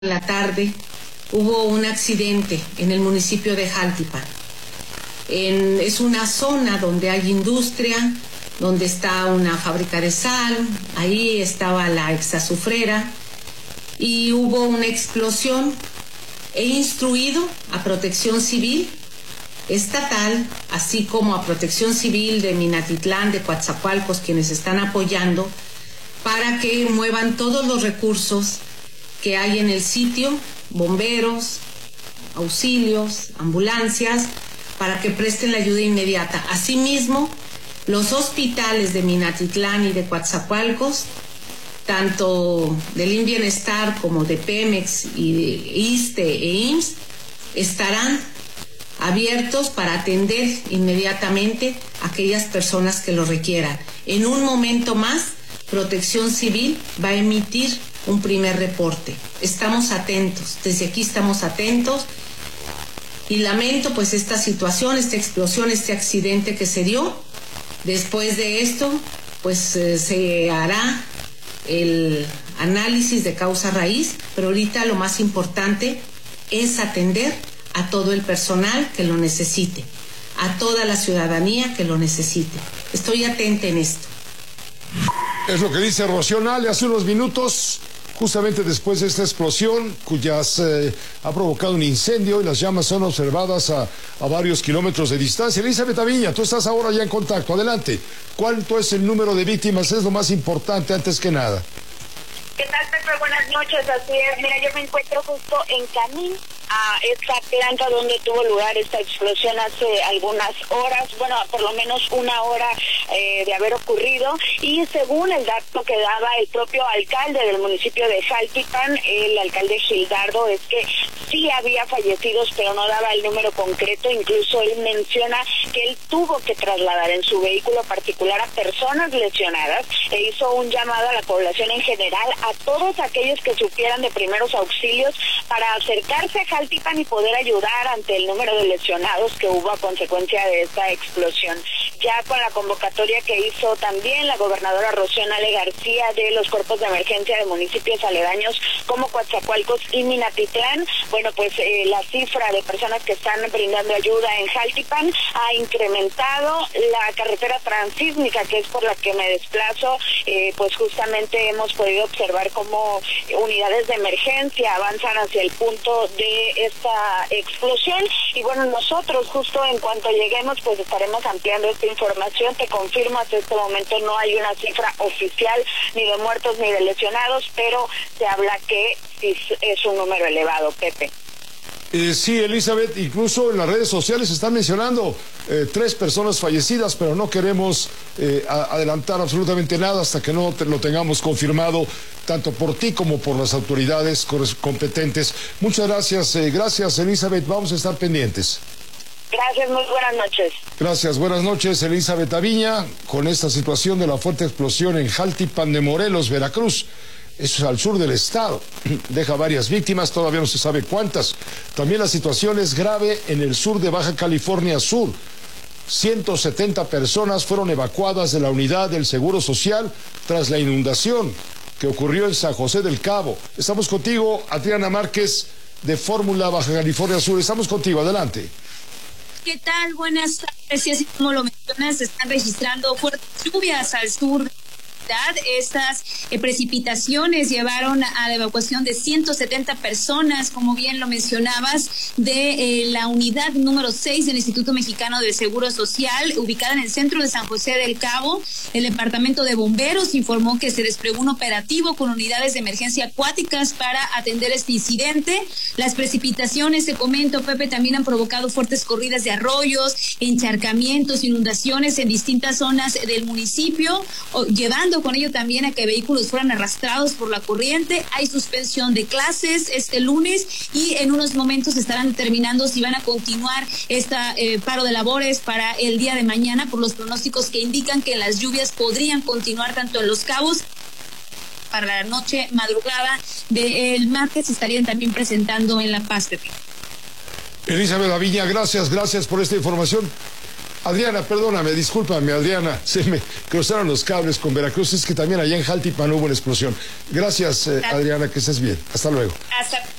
La tarde hubo un accidente en el municipio de Jaltipan. Es una zona donde hay industria, donde está una fábrica de sal, ahí estaba la exazufrera y hubo una explosión. He instruido a Protección Civil estatal, así como a Protección Civil de Minatitlán, de Coatzacoalcos, quienes están apoyando, para que muevan todos los recursos que hay en el sitio, bomberos, auxilios, ambulancias, para que presten la ayuda inmediata. Asimismo, los hospitales de Minatitlán y de Coatzacoalcos, tanto del INS como de Pemex y de ISSSTE e IMSS, estarán abiertos para atender inmediatamente a aquellas personas que lo requieran. En un momento más, Protección Civil va a emitir un primer reporte. Estamos atentos, desde aquí estamos atentos y lamento pues esta situación, esta explosión, este accidente que se dio. Después de esto pues se hará el análisis de causa raíz, pero ahorita lo más importante es atender a todo el personal que lo necesite, a toda la ciudadanía que lo necesite. Estoy atenta en esto. Es lo que dice Rocío Nale hace unos minutos, justamente después de esta explosión, ha provocado un incendio y las llamas son observadas a varios kilómetros de distancia. Elizabeth Aviña, tú estás ahora ya en contacto. Adelante. ¿Cuánto es el número de víctimas? Es lo más importante antes que nada. ¿Qué tal, Pepe? Buenas noches, así es. Mira, yo me encuentro justo en camino a esta planta donde tuvo lugar esta explosión hace algunas horas, bueno, por lo menos una hora de haber ocurrido, y según el dato que daba el propio alcalde del municipio de Jaltipan, el alcalde Gildardo, es que sí había fallecidos, pero no daba el número concreto. Incluso él menciona que él tuvo que trasladar en su vehículo particular a personas lesionadas e hizo un llamado a la población en general, a todos aquellos que supieran de primeros auxilios, para acercarse a Jaltipan y poder ayudar ante el número de lesionados que hubo a consecuencia de esta explosión. Ya con la convocatoria que hizo también la gobernadora Rocío Nale García de los cuerpos de emergencia de municipios aledaños como Coatzacoalcos y Minatitlán, bueno, pues la cifra de personas que están brindando ayuda en Jaltipan ha incrementado. La carretera transísmica, que es por la que me desplazo, pues justamente hemos podido observar cómo unidades de emergencia avanzan hacia el punto de esta explosión, y bueno, nosotros justo en cuanto lleguemos pues estaremos ampliando esta información. Te confirmo, hasta este momento no hay una cifra oficial ni de muertos ni de lesionados, pero se habla que sí es un número elevado, Pepe. Sí, Elizabeth, incluso en las redes sociales se están mencionando 3 personas fallecidas, pero no queremos adelantar absolutamente nada hasta que no lo tengamos confirmado, tanto por ti como por las autoridades competentes. Muchas gracias, gracias, Elizabeth, vamos a estar pendientes. Gracias, muy buenas noches. Gracias, buenas noches, Elizabeth Aviña, con esta situación de la fuerte explosión en Jaltipan de Morelos, Veracruz. Eso es al sur del estado. Deja varias víctimas, todavía no se sabe cuántas. También la situación es grave en el sur de Baja California Sur. 170 personas fueron evacuadas de la unidad del Seguro Social tras la inundación que ocurrió en San José del Cabo. Estamos contigo, Adriana Márquez, de Fórmula Baja California Sur. Estamos contigo, adelante. ¿Qué tal? Buenas tardes. Y así como lo mencionas, se están registrando fuertes lluvias al sur. Estas precipitaciones llevaron a la evacuación de 170 personas, como bien lo mencionabas, de la unidad número 6 del Instituto Mexicano del Seguro Social, ubicada en el centro de San José del Cabo. El Departamento de Bomberos informó que se desplegó un operativo con unidades de emergencia acuáticas para atender este incidente. Las precipitaciones, te comento, Pepe, también han provocado fuertes corridas de arroyos, encharcamientos, inundaciones en distintas zonas del municipio, llevando con ello también a que vehículos fueran arrastrados por la corriente. Hay suspensión de clases este lunes y en unos momentos estarán determinando si van a continuar paro de labores para el día de mañana, por los pronósticos que indican que las lluvias podrían continuar tanto en Los Cabos. Para la noche madrugada del martes se estarían también presentando en La Paz. Elizabeth Aviña, gracias por esta información. Adriana, perdóname, discúlpame, Adriana, se me cruzaron los cables con Veracruz, es que también allá en Jaltipan hubo una explosión. Gracias, Adriana, que estés bien. Hasta luego. Hasta